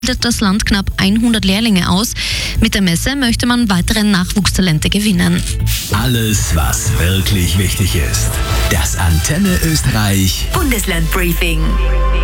bildet das Land knapp 100 Lehrlinge aus. Mit der Messe möchte man weitere Nachwuchstalente gewinnen. Alles, was wirklich wichtig ist. Das Antenne Österreich Bundesland Briefing.